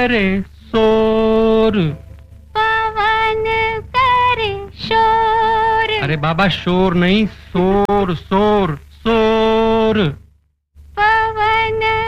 करे शोर, पवन करे शोर। अरे बाबा शोर नहीं, शोर शोर शोर। पवन